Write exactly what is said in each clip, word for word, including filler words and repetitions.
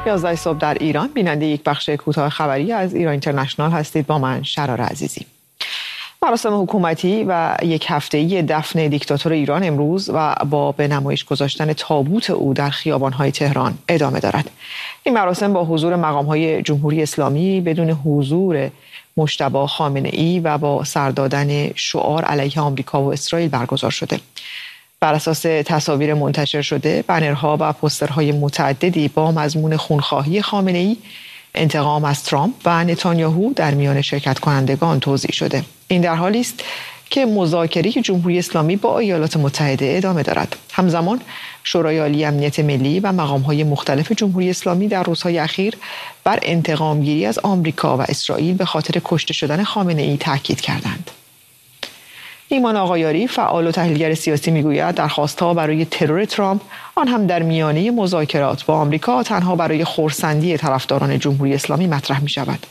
یازده صبح در ایران بیننده یک بخش کوتاه خبری از ایران اینترنشنال هستید. با من شرار عزیزی. مراسم حکومتی و یک هفته‌ای دفن دیکتاتور ایران امروز و با به نمایش گذاشتن تابوت او در خیابان‌های تهران ادامه دارد. این مراسم با حضور مقام‌های جمهوری اسلامی بدون حضور مجتبی خامنه‌ای و با سر دادن شعار علیه آمریکا و اسرائیل برگزار شده. بر اساس تصاویر منتشر شده، بنرها و پوسترهای متعددی با مضمون خونخواهی خامنه‌ای، انتقام از ترامپ و نتانیاهو در میان شرکت کنندگان توزیع شده. این در حالی است که مذاکره جمهوری اسلامی با ایالات متحده ادامه دارد. همزمان شورای عالی امنیت ملی و مقام‌های مختلف جمهوری اسلامی در روزهای اخیر بر انتقام‌گیری از آمریکا و اسرائیل به خاطر کشته شدن خامنه‌ای تاکید کردند. ایمان آقایاری فعال و تحلیلگر سیاسی میگوید درخواست‌ها برای ترور ترامپ، آن هم در میانه مذاکرات با آمریکا، تنها برای خرسندی طرفداران جمهوری اسلامی مطرح می‌شود.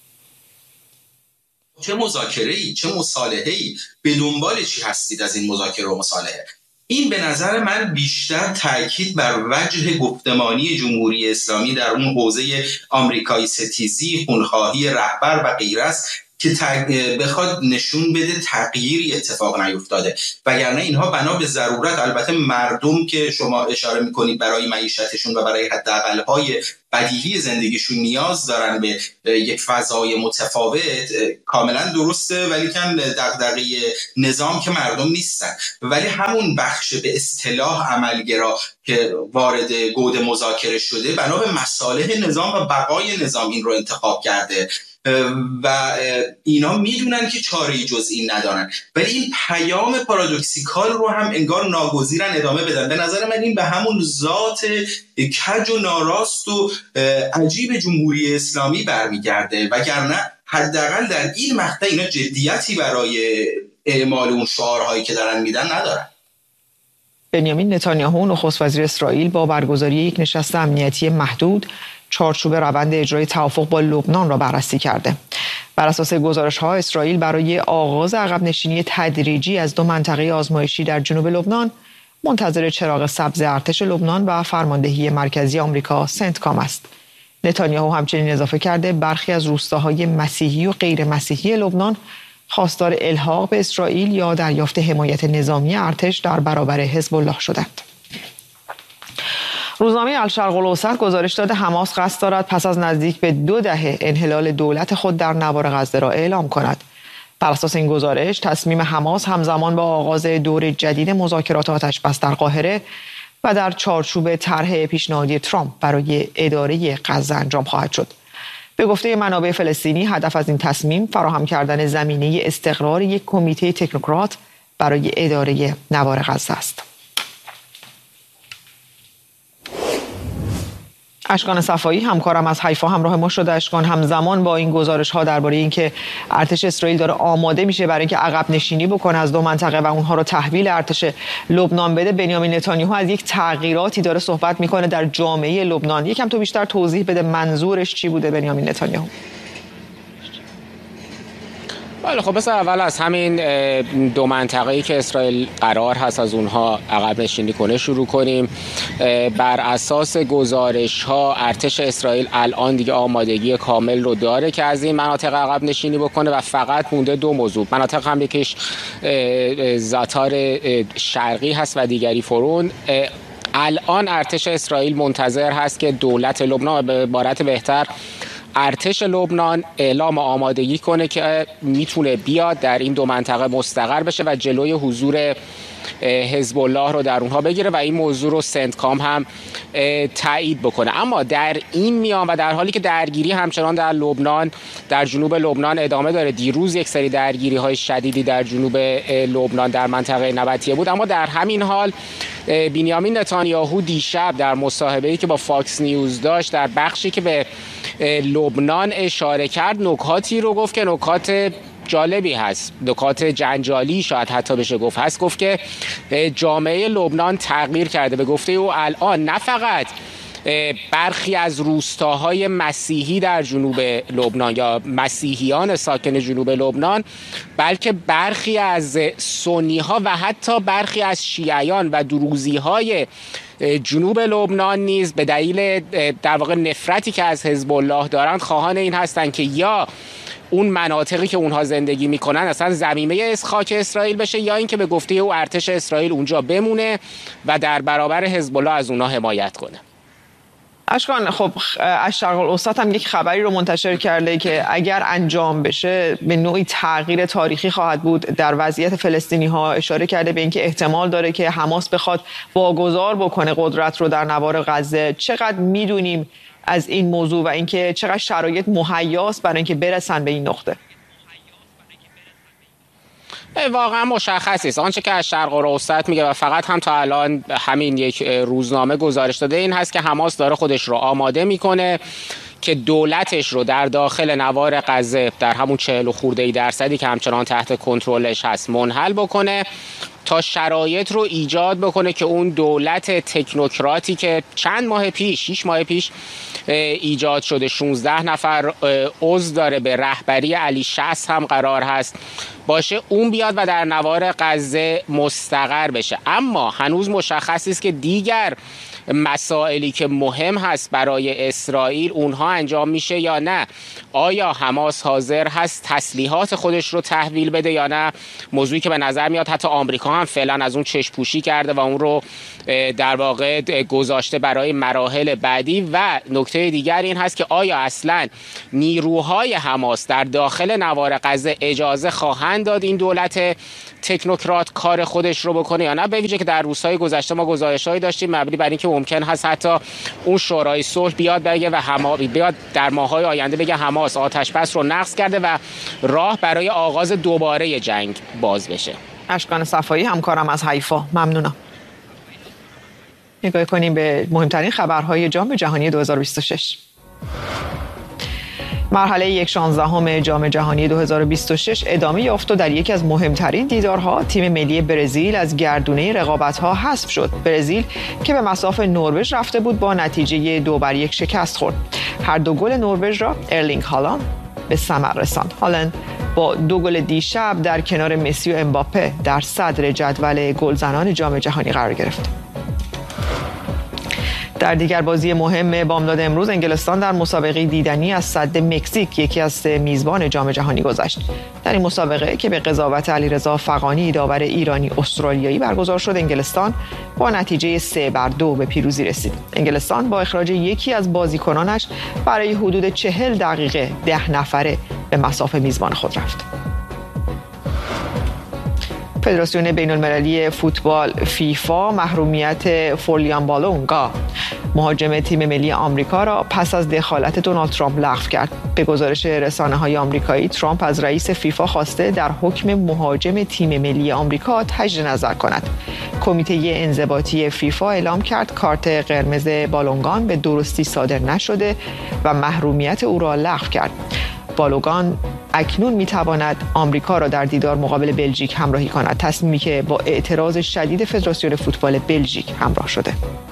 چه مذاکره‌ای، چه مصالحه‌ای، به دنبال چی هستید از این مذاکره و مصالحه؟ این به نظر من بیشتر تاکید بر وجه گفتمانی جمهوری اسلامی در اون حوزه آمریکایی ستیزی، خونخواهی رهبر و غیره است که بخواد نشون بده تغییری اتفاق نیفتاده، وگرنه اینها بنا به ضرورت، البته مردم که شما اشاره میکنید برای معیشتشون و برای حداقل‌های بدیهی زندگیشون نیاز دارن به یک فضای متفاوت، کاملا درسته، ولی کن دغدغه نظام که مردم نیستن، ولی همون بخش به اصطلاح عملگرا که وارد گود مذاکره شده بنا به مصالح نظام و بقای نظام این رو انتخاب کرده و اینا میدونن که چاره‌ای جز این ندارن، ولی این پیام پارادوکسیکال رو هم انگار ناگزیرن ادامه بدن. به نظر من این به همون ذات کج و ناراست و عجیب جمهوری اسلامی برمیگرده، وگرنه حداقل در این مقطع اینا جدیتی برای اعمال اون شعارهایی که دارن میدن ندارن. بنیامین نتانیاهو نخست وزیر اسرائیل با برگزاری یک نشست امنیتی محدود چارچوب روند اجرای توافق با لبنان را بررسی کرده. بر اساس گزارش‌ها اسرائیل برای آغاز عقب نشینی تدریجی از دو منطقه آزمایشی در جنوب لبنان منتظر چراغ سبز ارتش لبنان و فرماندهی مرکزی آمریکا سنتکام است. نتانیاهو همچنین اضافه کرده برخی از روستاهای مسیحی و غیر مسیحی لبنان خواستار الحاق به اسرائیل یا دریافت حمایت نظامی ارتش در برابر حزب الله شدند. روزنامه الشرق الاوسط گزارش داده حماس قصد دارد پس از نزدیک به دو دهه انحلال دولت خود در نوار غزه را اعلام کند. بر اساس این گزارش تصمیم حماس همزمان با آغاز دور جدید مذاکرات آتش‌بس در قاهره و در چارچوب طرح پیشنهادی ترامپ برای اداره غزه انجام خواهد شد. به گفته منابع فلسطینی هدف از این تصمیم فراهم کردن زمینه استقرار یک کمیته تکنوکرات برای اداره نوار غزه است. اشکان صفایی همکارم از حیفا همراه ما شده. اشکان، همزمان با این گزارش ها درباره اینکه ارتش اسرائیل داره آماده میشه برای اینکه عقب نشینی بکنه از دو منطقه و اونها رو تحویل ارتش لبنان بده، بنیامین نتانیاهو از یک تغییراتی داره صحبت میکنه در جامعه لبنان. یکم تو بیشتر توضیح بده منظورش چی بوده بنیامین نتانیاهو؟ بله خب بس اول از همین دو منطقه‌ای که اسرائیل قرار هست از اونها عقب نشینی کنه شروع کنیم. بر اساس گزارش‌ها ارتش اسرائیل الان دیگه آمادگی کامل رو داره که از این مناطق عقب نشینی بکنه و فقط مونده دو موضوع. مناطق هم یکیش زاتار شرقی هست و دیگری فرون. الان ارتش اسرائیل منتظر هست که دولت لبنان، به عبارت بهتر ارتش لبنان، اعلام آمادگی کنه که میتونه بیاد در این دو منطقه مستقر بشه و جلوی حضور حزب الله رو در اونها بگیره و این موضوع رو سنتکام هم تایید بکنه. اما در این میان و در حالی که درگیری همچنان در لبنان، در جنوب لبنان ادامه داره، دیروز یک سری درگیری های شدیدی در جنوب لبنان در منطقه نبطیه بود، اما در همین حال بنیامین نتانیاهو دیشب در مصاحبه‌ای که با فاکس نیوز داشت در بخشی که به لبنان اشاره کرد نکاتی رو گفت که نکات جالبی هست، نکات جنجالی شاید حتی بشه گفت هست. گفت که جامعه لبنان تغییر کرده. به گفته او الان نه فقط برخی از روستاهای مسیحی در جنوب لبنان یا مسیحیان ساکن جنوب لبنان، بلکه برخی از سنی ها و حتی برخی از شیعیان و دروزی های جنوب لبنان نیز به دلیل در واقع نفرتی که از حزب الله دارند خواهان این هستند که یا اون مناطقی که اونها زندگی میکنن اصلا ضمیمه از خاک اسرائیل بشه، یا اینکه به گفته او ارتش اسرائیل اونجا بمونه و در برابر حزب الله از اونها حمایت کنه. اشکان، خب از شرق الاوسط هم یک خبری رو منتشر کرده که اگر انجام بشه به نوعی تغییر تاریخی خواهد بود در وضعیت فلسطینی ها. اشاره کرده به اینکه احتمال داره که حماس بخواد واگذار بکنه قدرت رو در نوار غزه. چقدر میدونیم از این موضوع و اینکه چقدر شرایط مهیاست برای اینکه برسن به این نقطه؟ واقعا مشخص است. آنچه که از شرق الاوسط میگه و فقط هم تا الان همین یک روزنامه گزارش داده این هست که حماس داره خودش رو آماده میکنه که دولتش رو در داخل نوار غزه در همون چهل و خورده ای درصدی که همچنان تحت کنترلش هست منحل بکنه تا شرایط رو ایجاد بکنه که اون دولت تکنوکراتی که چند ماه پیش شش ماه پیش ایجاد شده، شانزده نفر عضو داره، به رهبری علی شصت هم قرار هست باشه، اون بیاد و در نوار غزه مستقر بشه. اما هنوز مشخص است که دیگر مسائلی که مهم هست برای اسرائیل اونها انجام میشه یا نه. آیا حماس حاضر هست تسلیحات خودش رو تحویل بده یا نه؟ موضوعی که به نظر میاد حتی آمریکا هم فعلا از اون چشم پوشی کرده و اون رو در واقع گذاشته برای مراحل بعدی. و نکته دیگر این هست که آیا اصلا نیروهای حماس در داخل نوار غزه اجازه خواهند داد این دولت تکنوکرات کار خودش رو بکنه یا نه؟ به ویژه که در روزهای گذشته ما گزارش‌هایی داشتیم مبنی بر اینکه ممکن هست حتی اون شورای صلح بیاد بگه و حما بیاد در ماه‌های آینده بگه حماس آتش‌بس رو نقض کرده و راه برای آغاز دوباره جنگ باز بشه. اشکان صفایی، همکارم از حیفا، ممنونم. نگاه کنیم به مهمترین خبرهای جام جهانی دو هزار و بیست و شش. مرحله یک شانزدهم جام جهانی دو هزار و بیست و شش ادامه یافت و در یکی از مهمترین دیدارها تیم ملی برزیل از گردونه رقابت‌ها حذف شد. برزیل که به مصاف نروژ رفته بود با نتیجه دو بر یک شکست خورد. هر دو گل نروژ را ارلینگ هالند به ثمر رساند. هالند با دو گل دیشب در کنار مسی و امباپه در صدر جدول گلزنان جام جهانی قرار گرفت. در دیگر بازی مهم بامداد امروز انگلستان در مسابقه دیدنی از سد مکزیک یکی از میزبان جام جهانی گذشت. در این مسابقه که به قضاوت علیرضا فغانی داور ایرانی استرالیایی برگزار شد، انگلستان با نتیجه سه بر دو به پیروزی رسید. انگلستان با اخراج یکی از بازیکنانش برای حدود چهل دقیقه ده نفره به مصاف میزبان خود رفت. فدراسیون بین المللی فوتبال فیفا محرومیت فولیان بالونگا مهاجم تیم ملی آمریکا را پس از دخالت دونالد ترامپ لغو کرد. به گزارش رسانه‌های آمریکایی، ترامپ از رئیس فیفا خواسته در حکم مهاجم تیم ملی آمریکا تجدید نظر کند. کمیته انضباطی فیفا اعلام کرد کارت قرمز بالونگان به درستی صادر نشده و محرومیت او را لغو کرد. بالونگان اکنون میتواند آمریکا را در دیدار مقابل بلژیک همراهی کند، تصمیمی که با اعتراض شدید فدراسیون فوتبال بلژیک همراه شده.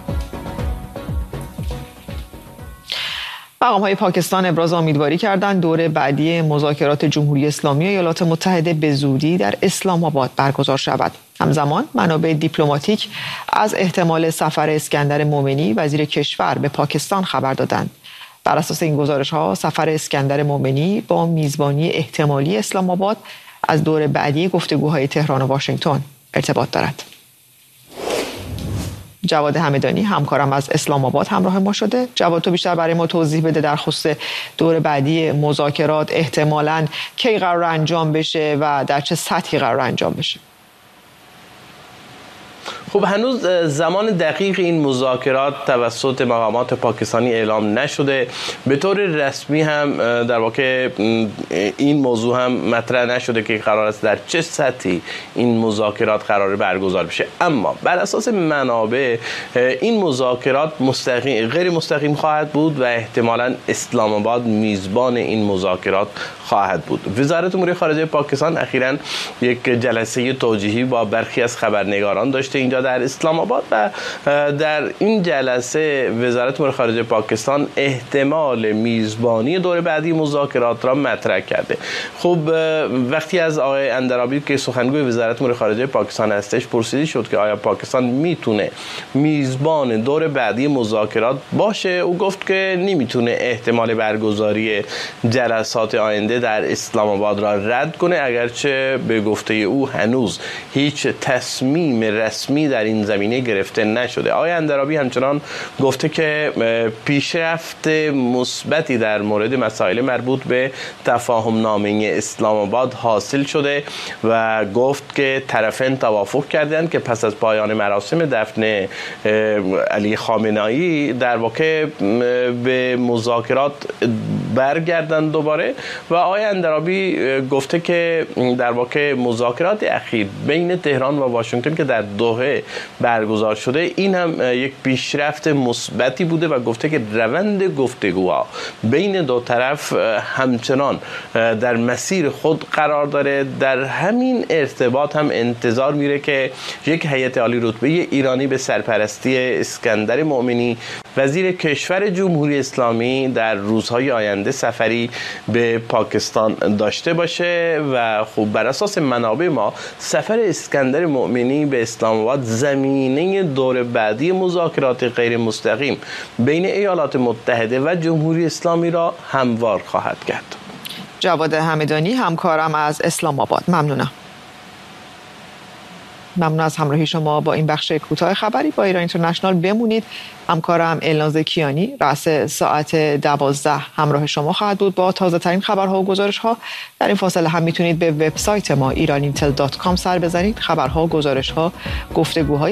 مقام‌های پاکستان ابراز امیدواری کردند دور بعدی مذاکرات جمهوری اسلامی و ایالات متحده به زودی در اسلام آباد برگزار شود. همزمان منابع دیپلماتیک از احتمال سفر اسکندر مومنی وزیر کشور به پاکستان خبر دادند. بر اساس این گزارش‌ها سفر اسکندر مومنی با میزبانی احتمالی اسلام آباد از دور بعدی گفتگوهای تهران و واشنگتن ارتباط دارد. جواد همدانی همکارم از اسلام آباد همراه ما شده. جواد، تو بیشتر برای ما توضیح بده در خصوص دور بعدی مذاکرات احتمالاً کی قرار انجام بشه و در چه سطحی قرار انجام بشه. خب هنوز زمان دقیق این مذاکرات توسط مقامات پاکستانی اعلام نشده. به طور رسمی هم در واقع این موضوع هم مطرح نشده که قرار است در چه سطحی این مذاکرات قرار برگزار بشه. اما بر اساس منابع این مذاکرات مستقیم غیر مستقیم خواهد بود و احتمالاً اسلام آباد میزبان این مذاکرات خواهد بود. وزارت امور خارجه پاکستان اخیراً یک جلسه توجیهی با برخی از خبرنگاران داشته اینجا در اسلام آباد و در این جلسه وزارت امور خارجه پاکستان احتمال میزبانی دور بعدی مذاکرات را مطرح کرده. خب وقتی از آقای اندرابی که سخنگوی وزارت امور خارجه پاکستان هستش پرسیده شد که آیا پاکستان میتونه میزبان دور بعدی مذاکرات باشه، او گفت که نمیتونه احتمال برگزاری جلسات آینده در اسلام آباد را رد کنه، اگرچه به گفته او هنوز هیچ تصمیم رسمی در این زمینه گرفته نشده. آقای اندرابی همچنان گفته که پیشرفت مثبتی در مورد مسائل مربوط به تفاهم نامه اسلام آباد حاصل شده و گفت که طرفین توافق کردند که پس از پایان مراسم دفن علی خامنه‌ای در واقع به مذاکرات برگردند دوباره. و آقای اندرابی گفته که در واقع مذاکرات اخیر بین تهران و واشنگتن که در دوحه برگزار شده این هم یک پیشرفت مثبتی بوده و گفته که روند گفتگوها بین دو طرف همچنان در مسیر خود قرار داره. در همین ارتباط هم انتظار میره که یک هیئت عالی رتبه ایرانی به سرپرستی اسکندر مؤمنی وزیر کشور جمهوری اسلامی در روزهای آینده سفری به پاکستان داشته باشه و خب بر اساس منابع ما سفر اسکندر مؤمنی به اسلام آباد زمینه دور بعدی مذاکرات غیر مستقیم بین ایالات متحده و جمهوری اسلامی را هموار خواهد کرد. جواد همدانی همکارم از اسلام آباد، ممنونم. ممنون از همراهی شما با این بخش کوتاه خبری با ایران اینترنشنال. بمونید. همکارم الناز کیانی رأس ساعت دوازده همراه شما خواهد بود با تازه ترین خبرها و گزارش ها. در این فاصله هم میتونید به وبسایت ما ایران اینتل دات کام سر بزنید. خبرها، گزارش ها، گفتگوهای